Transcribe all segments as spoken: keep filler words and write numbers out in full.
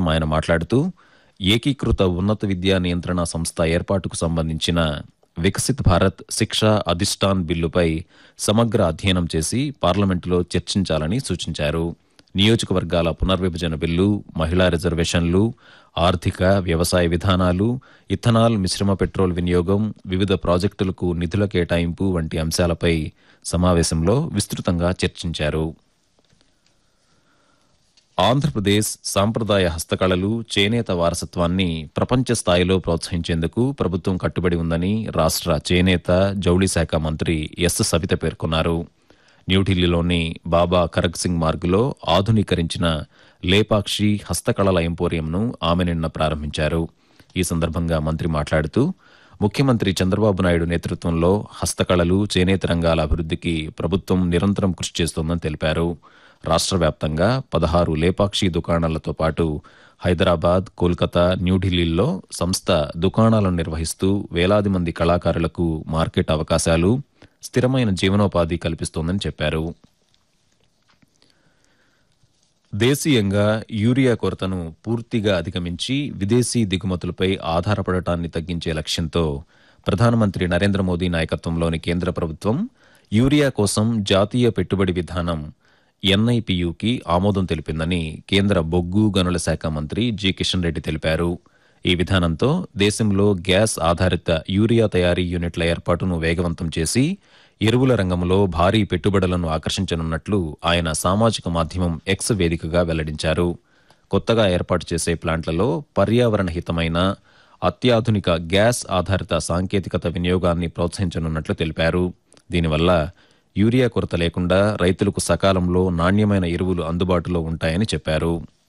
అనంతరం ఆయన మాట్లాడుతూ ఏకీకృత ఉన్నత విద్యా నియంత్రణ సంస్థ ఏర్పాటుకు సంబంధించిన వికసిత్ భారత్ శిక్షా అధిష్టాన్ బిల్లుపై సమగ్ర అధ్యయనం చేసి పార్లమెంటులో చర్చించాలని సూచించారు. నియోజకవర్గాల పునర్విభజన బిల్లు, మహిళా రిజర్వేషన్లు, ఆర్థిక వ్యవసాయ విధానాలు, ఇథనాల్ మిశ్రమ పెట్రోల్ వినియోగం, వివిధ ప్రాజెక్టులకు నిధుల కేటాయింపు వంటి అంశాలపై సమావేశంలో విస్తృతంగా చర్చించారు. ఆంధ్రప్రదేశ్ సాంప్రదాయ హస్తకళలు, చేనేత వారసత్వాన్ని ప్రపంచ స్థాయిలో ప్రోత్సహించేందుకు ప్రభుత్వం కట్టుబడి ఉందని రాష్ట్ర చేనేత, జౌళి శాఖ మంత్రి ఎస్ సవిత పేర్కొన్నారు. న్యూఢిల్లీలోని బాబా కరగ్ సింగ్ మార్గులో ఆధునీకరించిన లేపాక్షి హస్తకళల ఎంపోరియంను ఆమె నిన్న ప్రారంభించారు. ఈ సందర్భంగా మంత్రి మాట్లాడుతూ ముఖ్యమంత్రి చంద్రబాబు నాయుడు నేతృత్వంలో హస్తకళలు, చేనేత రంగాల అభివృద్ధికి ప్రభుత్వం నిరంతరం కృషి చేస్తోందని తెలిపారు. రాష్ట్ర వ్యాప్తంగా పదహారు లేపాక్షి దుకాణాలతో పాటు హైదరాబాద్, కోల్కతా, న్యూఢిల్లీల్లో సంస్థ దుకాణాలను నిర్వహిస్తూ వేలాది మంది కళాకారులకు మార్కెట్ అవకాశాలు, స్థిరమైన జీవనోపాధి కల్పిస్తోందని చెప్పారు. దేశీయంగా యూరియా కొరతను పూర్తిగా అధిగమించి విదేశీ దిగుమతులపై ఆధారపడటాన్ని తగ్గించే లక్ష్యంతో ప్రధానమంత్రి నరేంద్ర మోదీ నాయకత్వంలోని కేంద్ర ప్రభుత్వం యూరియా కోసం జాతీయ పెట్టుబడి విధానం ఎన్ఐపియుకి ఆమోదం తెలిపిందని కేంద్ర బొగ్గు గనుల శాఖ మంత్రి జి కిషన్ రెడ్డి తెలిపారు. ఈ విధానంతో దేశంలో గ్యాస్ ఆధారిత యూరియా తయారీ యూనిట్ల ఏర్పాటును వేగవంతం చేసి ఎరువుల రంగంలో భారీ పెట్టుబడులను ఆకర్షించనున్నట్లు ఆయన సామాజిక మాధ్యమం ఎక్స్ వేదికగా వెల్లడించారు. కొత్తగా ఏర్పాటు చేసే ప్లాంట్లలో పర్యావరణ హితమైన అత్యాధునిక గ్యాస్ ఆధారిత సాంకేతికత వినియోగాన్ని ప్రోత్సహించనున్నట్లు తెలిపారు. దీనివల్ల యూరియా కొరత లేకుండా రైతులకు సకాలంలో నాణ్యమైన ఎరువులు అందుబాటులో ఉంటాయని చెప్పారు.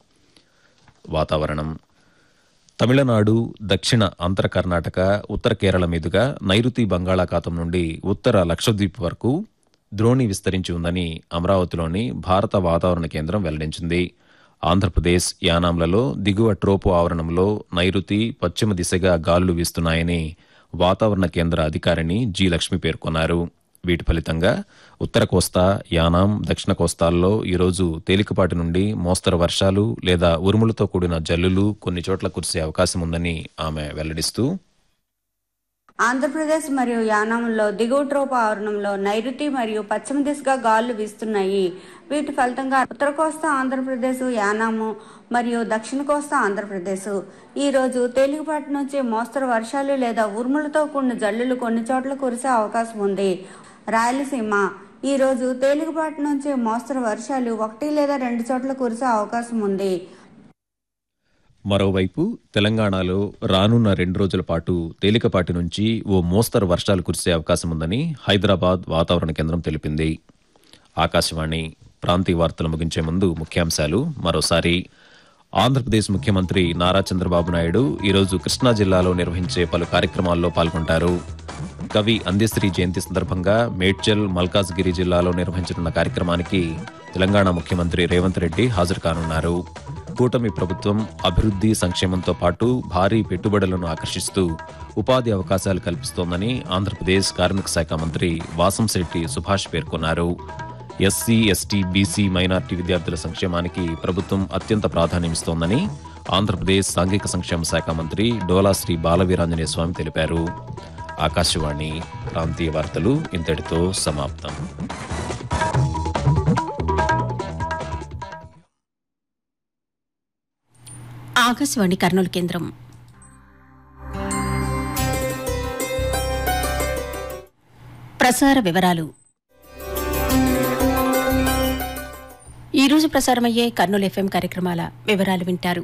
వాతావరణం. తమిళనాడు, దక్షిణ ఆంధ్ర కర్ణాటక, ఉత్తర కేరళ మీదుగా నైరుతి బంగాళాఖాతం నుండి ఉత్తర లక్షద్వీప్ వరకు ద్రోణి విస్తరించి ఉందని అమరావతిలోని భారత వాతావరణ కేంద్రం వెల్లడించింది. ఆంధ్రప్రదేశ్, యానాంలలో దిగువ ట్రోపో ఆవరణంలో నైరుతి, పశ్చిమ దిశగా గాలులు వీస్తున్నాయని వాతావరణ కేంద్ర అధికారిని జి లక్ష్మి పేర్కొన్నారు. వీటి ఫలితంగా ఉత్తర కోస్తా, యానాం, దక్షిణ కోస్తాల్లో ఈరోజు తేలికపాటి నుండి మోస్తరు వర్షాలు లేదా ఉరుములతో కూడిన జల్లులు కొన్ని చోట్ల కురిసే అవకాశం ఉందని ఆమె వెల్లడిస్తూ ఆంధ్రప్రదేశ్ మరియు యానాంలో దిగువ ట్రోపో ఆవరణంలో నైరుతి మరియు పశ్చిమ దిశగా గాలులు వీస్తున్నాయి. వీటి ఫలితంగా ఉత్తర కోస్తా ఆంధ్రప్రదేశ్, యానాము మరియు దక్షిణ కోస్తా ఆంధ్రప్రదేశ్ ఈ రోజు తేలికపాటి నుంచి మోస్తరు వర్షాలు లేదా ఉరుములతో కూడిన జల్లులు కొన్ని చోట్ల కురిసే అవకాశం ఉంది. రాయలసీమ ఈ రోజు తేలికపాటి నుంచి మోస్తరు వర్షాలు ఒకటి లేదా రెండు చోట్ల కురిసే అవకాశం ఉంది. మరోవైపు తెలంగాణలో రానున్న రెండు రోజుల పాటు తేలికపాటి నుంచి ఓ మోస్తరు వర్షాలు కురిసే అవకాశం ఉందని హైదరాబాద్ వాతావరణ కేంద్రం తెలిపింది. ఆకాశవాణి ప్రాంతీయ వార్తలు ముగించే ముందు ముఖ్యాంశాలు మరోసారి. ఆంధ్రప్రదేశ్ ముఖ్యమంత్రి నారా చంద్రబాబు నాయుడు ఈరోజు కృష్ణా జిల్లాలో నిర్వహించే పలు కార్యక్రమాల్లో పాల్గొంటారు. కవి అందెశ్రీ జయంతి సందర్భంగా మేడ్చల్, మల్కాజ్గిరి జిల్లాలో నిర్వహించనున్న కార్యక్రమానికి తెలంగాణ ముఖ్యమంత్రి రేవంత్ రెడ్డి హాజరు కానున్నారు. కూటమి ప్రభుత్వం అభివృద్ధి, సంక్షేమంతో పాటు భారీ పెట్టుబడులను ఆకర్షిస్తూ ఉపాధి అవకాశాలు కల్పిస్తోందని ఆంధ్రప్రదేశ్ కార్మిక శాఖ మంత్రి వాసంశెట్టి సుభాష్ పేర్కొన్నారు. ఎస్సీ, ఎస్టీ, బీసీ, మైనార్టీ విద్యార్థుల సంక్షేమానికి ప్రభుత్వం అత్యంత ప్రాధాన్యమిస్తోందని ఆంధ్రప్రదేశ్ సాంఘిక సంక్షేమ శాఖ మంత్రి డోలా శ్రీ బాలవీరాంజనేయ స్వామి తెలిపారు. ఆకాశవాణి ప్రాంతీయ వార్తలు ఇంతటితో సమాప్తం. ఆకాశవాణి కర్నూలు కేంద్రం. ప్రసార వివరాలు. ఈరోజు ప్రసారమయ్యే కర్నూలు ఎఫ్ఎం కార్యక్రమాల వివరాలు వింటారు.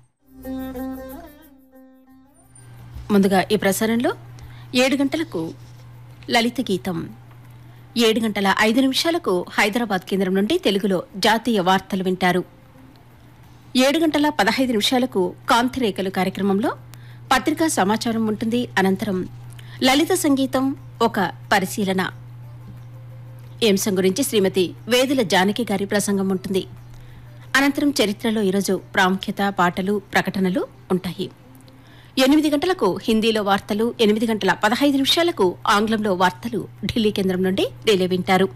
ముందుగా ఈ ప్రసారంలో ఏడు గంటలకు లలిత గీతం, ఏడు గంటల ఐదు నిమిషాలకు హైదరాబాద్ కేంద్రం నుండి తెలుగులో జాతీయ వార్తలు వింటారు. ఏడు గంటల పదహైదు నిమిషాలకు కాంతిరేఖలు కార్యక్రమంలో పత్రికా సమాచారం ఉంటుంది. అనంతరం లలిత సంగీతం ఒక పరిశీలన ఈ అంశం గురించి శ్రీమతి వేదుల జానకి గారి ప్రసంగం ఉంటుంది. అనంతరం చరిత్రలో ఈరోజు ప్రాముఖ్యత, పాటలు, ప్రకటనలు ఉంటాయి. ఎనిమిది గంటలకు హిందీలో వార్తలు, ఎనిమిది గంటల పదహైదు నిమిషాలకు ఆంగ్లంలో వార్తలు ఢిల్లీ కేంద్రం నుండి రిలే వింటారు.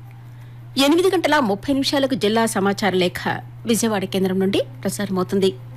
ఎనిమిది గంటల ముప్పై నిమిషాలకు జిల్లా సమాచార లేఖ విజయవాడ కేంద్రం నుండి ప్రసారమవుతుంది.